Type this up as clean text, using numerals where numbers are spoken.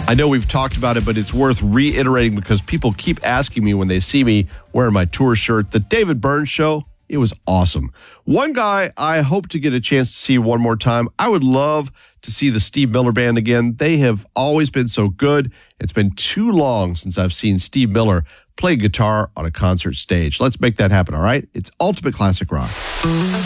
I know we've talked about it, but it's worth reiterating because people keep asking me when they see me wearing my tour shirt. The David Burns Show, it was awesome. One guy I hope to get a chance to see one more time. I would love to see the Steve Miller Band again. They have always been so good. It's been too long since I've seen Steve Miller play guitar on a concert stage. Let's make that happen, all right? It's Ultimate Classic Rock.